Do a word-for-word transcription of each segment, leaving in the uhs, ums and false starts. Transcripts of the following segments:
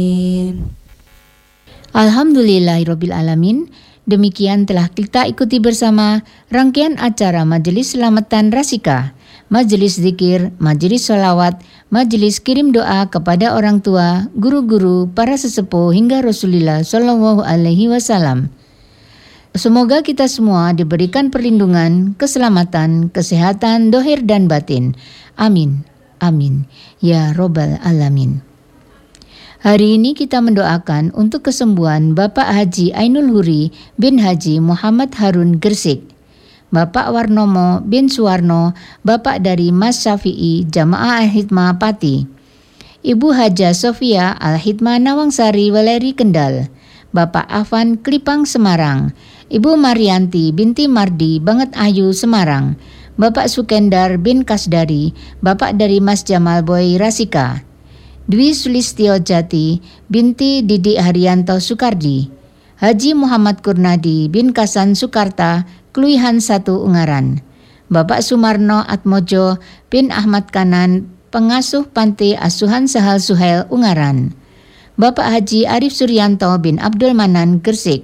Alhamdulillahirabbil alamin. Demikian telah kita ikuti bersama rangkaian acara Majelis Selamatan Rasika, Majelis Zikir, Majelis Sholawat, Majelis Kirim Doa kepada orang tua, guru-guru, para sesepuh hingga Rasulullah Shallallahu Alaihi Wasallam. Semoga kita semua diberikan perlindungan, keselamatan, kesehatan, dohir dan batin. Amin. Amin. Ya Robbal Alamin. Hari ini kita mendoakan untuk kesembuhan Bapak Haji Ainul Huri bin Haji Muhammad Harun Gresik, Bapak Warnomo bin Suwarno, Bapak dari Mas Syafi'i Jamaah Al-Hikmah Pati, Ibu Haja Sofia Al-Hikmah Nawangsari Weleri Kendal, Bapak Afan Klipang Semarang, Ibu Marianti binti Mardi Banget Ayu Semarang, Bapak Sukendar bin Kasdari, Bapak dari Mas Jamal Boy Rasika, Dwi Sulistyo Jati binti Didi Haryanto Sukardi, Haji Muhammad Kurnadi bin Kasan Sukarta, Kluihan satu Ungaran, Bapak Sumarno Atmojo bin Ahmad Kanan, Pengasuh Panti Asuhan Sahal Suhail Ungaran, Bapak Haji Arif Suryanto bin Abdul Manan Gresik,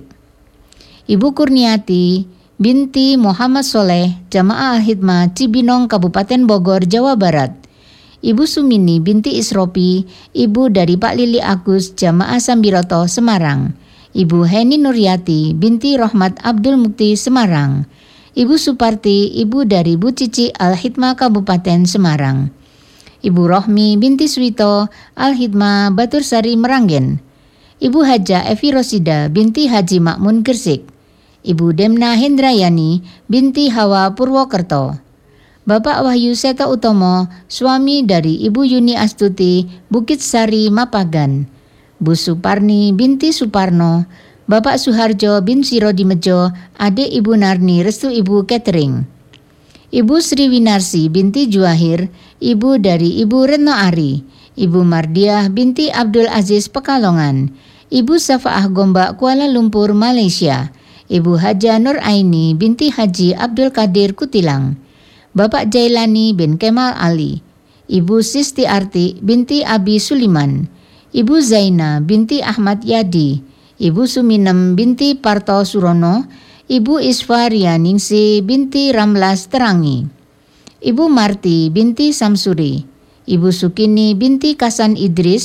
Ibu Kurniati binti Muhammad Soleh, Jamaah Al-Hikmah Cibinong Kabupaten Bogor, Jawa Barat, Ibu Sumini binti Isropi, Ibu dari Pak Lili Agus, Jamaah Sambiroto Semarang, Ibu Heni Nuryati binti Rohmat Abdul Mukti Semarang, Ibu Suparti, Ibu dari Bu Cici Al-Hikmah Kabupaten Semarang, Ibu Rohmi binti Suwito Al-Hikmah Batur Sari Meranggen, Ibu Haja Evi Rosida binti Haji Makmun Gresik, Ibu Demna Hendrayani binti Hawa Purwokerto, Bapak Wahyu Seto Utomo, suami dari Ibu Yuni Astuti, Bukit Sari Mapagan, Bu Suparni binti Suparno, Bapak Suharjo bin Siro Dimejo, adik Ibu Narni restu Ibu Catering, Ibu Sri Winarsi binti Juahir, Ibu dari Ibu Retno Ari, Ibu Mardiah binti Abdul Aziz Pekalongan, Ibu Safaah Gombak Kuala Lumpur Malaysia, Ibu Haja Nur Aini binti Haji Abdul Qadir Kutilang, Bapak Jailani bin Kemal Ali, Ibu Sisti Arti binti Abi Suliman, Ibu Zaina binti Ahmad Yadi, Ibu Suminem binti Parto Surono, Ibu Isfaria Ningsi binti Ramlas Terangi, Ibu Marti binti Samsuri, Ibu Sukini binti Kasan Idris,